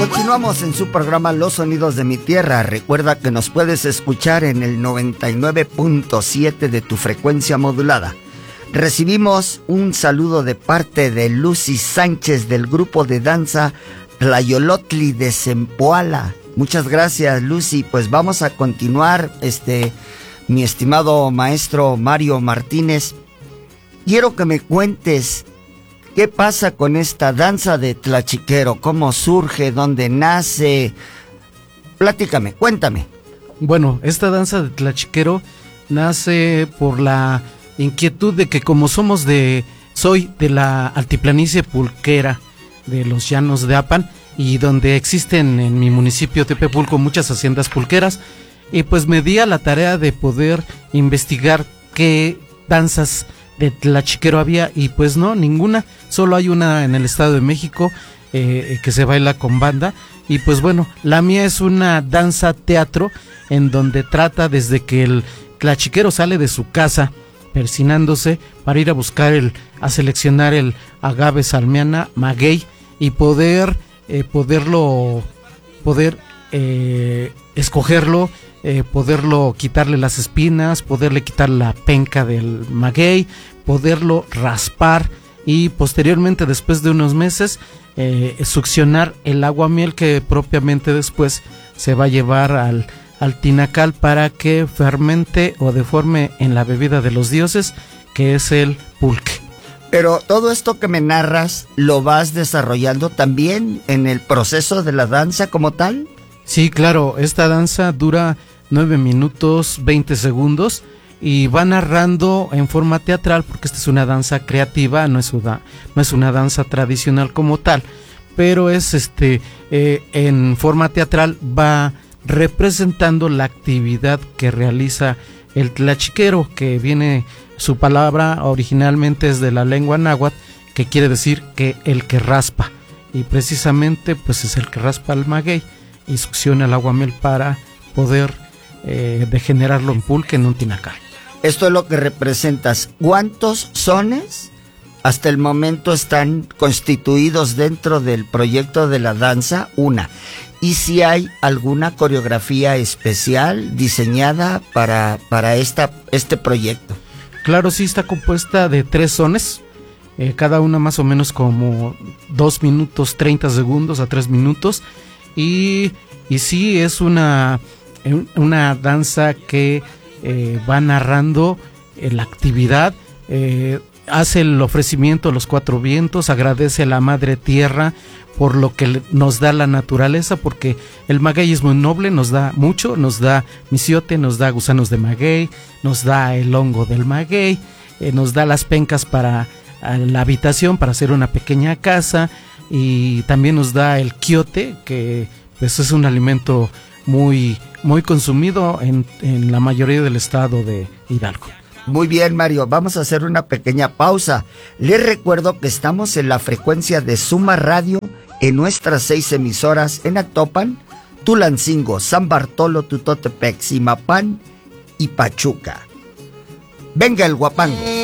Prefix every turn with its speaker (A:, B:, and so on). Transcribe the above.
A: Continuamos en su programa Los Sonidos de mi Tierra. Recuerda que nos puedes escuchar en el 99.7 de tu frecuencia modulada. Recibimos un saludo de parte de Lucy Sánchez del grupo de danza Tlayolotli de Zempoala. Muchas gracias, Lucy. Pues vamos a continuar, mi estimado maestro Mario Martínez. Quiero que me cuentes qué pasa con esta danza de tlachiquero, cómo surge, dónde nace. Platícame, cuéntame.
B: Bueno, esta danza de tlachiquero nace por la inquietud de que como soy de la altiplanicie pulquera de los llanos de Apan, y donde existen en mi municipio Tepepulco muchas haciendas pulqueras, y pues me di a la tarea de poder investigar qué danzas de tlachiquero había, y pues no, ninguna. Solo hay una en el Estado de México que se baila con banda, y pues bueno, la mía es una danza teatro en donde trata desde que el tlachiquero sale de su casa persinándose para ir a seleccionar el agave salmiana maguey y poder escogerlo, poderlo quitarle las espinas, poderle quitar la penca del maguey, poderlo raspar y posteriormente, después de unos meses, succionar el aguamiel que propiamente después se va a llevar al tinacal para que fermente o deforme en la bebida de los dioses, que es el pulque.
A: Pero todo esto que me narras, ¿lo vas desarrollando también en el proceso de la danza como tal?
B: Sí, claro, esta danza dura 9 minutos 20 segundos y va narrando en forma teatral, porque esta es una danza creativa, no es una danza tradicional como tal, pero es en forma teatral va representando la actividad que realiza el tlachiquero, que viene, su palabra originalmente es de la lengua náhuatl, que quiere decir que el que raspa, y precisamente pues es el que raspa el maguey y succiona el aguamiel para poder degenerarlo en pulque, en un tinacal.
A: Esto es lo que representas. ¿Cuántos sones hasta el momento están constituidos dentro del proyecto de la danza? Una. ¿Y si hay alguna coreografía especial diseñada para este proyecto?
B: Claro, sí, está compuesta de 3 sones, cada una más o menos como 2 minutos 30 segundos a 3 minutos, y sí es una danza que va narrando la actividad, hace el ofrecimiento a los 4 vientos, agradece a la madre tierra por lo que nos da la naturaleza, porque el maguey es muy noble, nos da mucho, nos da misiote, nos da gusanos de maguey, nos da el hongo del maguey, nos da las pencas para la habitación, para hacer una pequeña casa, y también nos da el quiote, que pues es un alimento muy, muy consumido en la mayoría del estado de Hidalgo.
A: Muy bien, Mario, vamos a hacer una pequeña pausa. Les recuerdo que estamos en la frecuencia de Suma Radio en nuestras 6 emisoras en Actopan, Tulancingo, San Bartolo, Tutotepec, Zimapán y Pachuca. Venga el guapango.